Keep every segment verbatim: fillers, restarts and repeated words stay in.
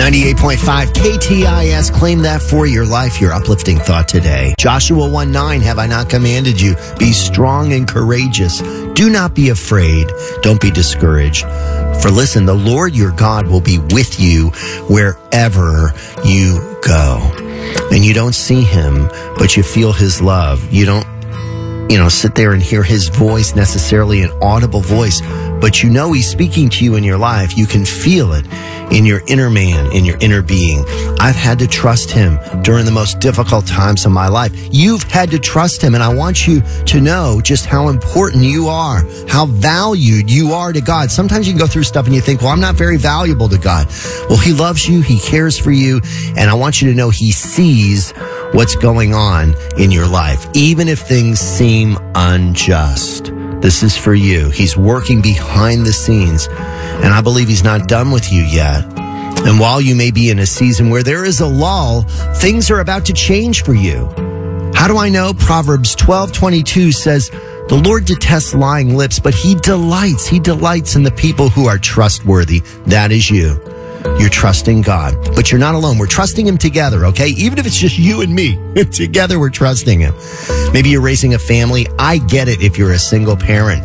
ninety-eight point five K T I S. Claim that for your life, your uplifting thought today. Joshua one nine, have I not commanded you? Be strong and courageous. Do not be afraid. Don't be discouraged. For listen, the Lord your God will be with you wherever you go. And you don't see him, but you feel his love. You don't, you know, sit there and hear his voice, necessarily an audible voice, but you know he's speaking to you in your life. You can feel it in your inner man, in your inner being. I've had to trust him during the most difficult times of my life. You've had to trust him, and I want you to know just how important you are, how valued you are to God. Sometimes you can go through stuff and you think, well, I'm not very valuable to God. Well, he loves you, he cares for you, and I want you to know he sees what's going on in your life, even if things seem unjust. This is for you. He's working behind the scenes, and I believe he's not done with you yet. And while you may be in a season where there is a lull, things are about to change for you. How do I know? Proverbs twelve twenty-two says, the Lord detests lying lips, but he delights. He delights in the people who are trustworthy. That is you. You're trusting God, but you're not alone. We're trusting him together, okay? Even if it's just you and me, together we're trusting him. Maybe you're raising a family. I get it if you're a single parent.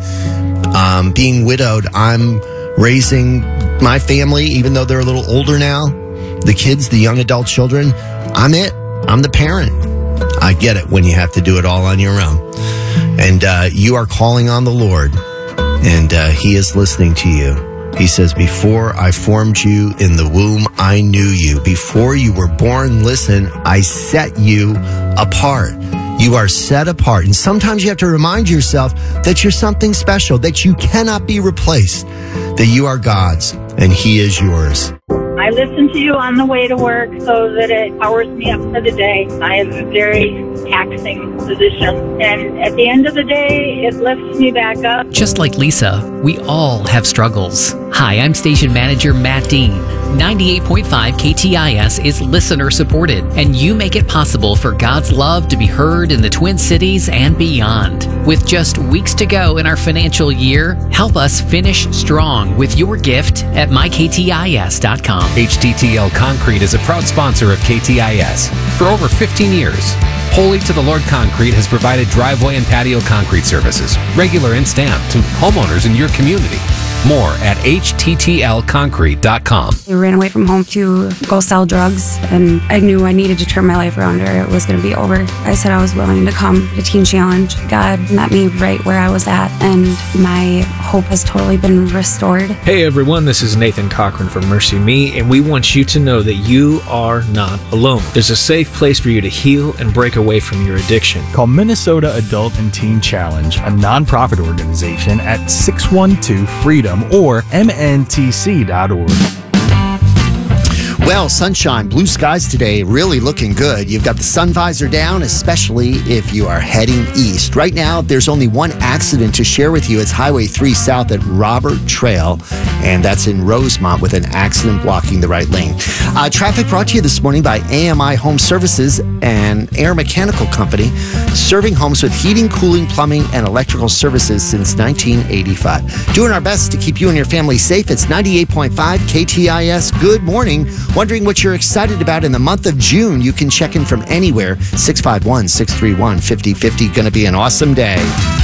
Um, being widowed, I'm raising my family, even though they're a little older now. The kids, the young adult children, I'm it. I'm the parent. I get it when you have to do it all on your own. And uh, you are calling on the Lord, and uh, he is listening to you. He says, before I formed you in the womb, I knew you. Before you were born, listen, I set you apart. You are set apart. And sometimes you have to remind yourself that you're something special, that you cannot be replaced, that you are God's and he is yours. I listen to you on the way to work so that it powers me up for the day. I have a very taxing position, and at the end of the day, it lifts me back up. Just like Lisa, we all have struggles. Hi, I'm station manager Matt Dean. ninety-eight point five K T I S is listener supported, and you make it possible for God's love to be heard in the Twin Cities and beyond. With just weeks to go in our financial year, help us finish strong with your gift at my K T I S dot com. H T T L Concrete is a proud sponsor of K T I S. For over fifteen years, Holy to the Lord Concrete has provided driveway and patio concrete services, regular and stamped, to homeowners in your community. More at H T T L concrete dot com. I ran away from home to go sell drugs, and I knew I needed to turn my life around or it was going to be over. I said I was willing to come to Teen Challenge. God met me right where I was at, and my hope has totally been restored. Hey everyone, this is Nathan Cochran from Mercy Me, and we want you to know that you are not alone. There's a safe place for you to heal and break away from your addiction. Call Minnesota Adult and Teen Challenge, a nonprofit organization, at six one two freedom or M N T C dot org. Well, sunshine, blue skies today, really looking good. You've got the sun visor down, especially if you are heading east. Right now, there's only one accident to share with you. It's Highway three South at Robert Trail, and that's in Rosemont with an accident blocking the right lane. Uh, traffic brought to you this morning by A M I Home Services, an air mechanical company serving homes with heating, cooling, plumbing, and electrical services since nineteen eighty-five. Doing our best to keep you and your family safe. It's ninety-eight point five K T I S. Good morning. Wondering what you're excited about in the month of June? You can check in from anywhere. six five one, six three one, five oh five oh. Going to be an awesome day.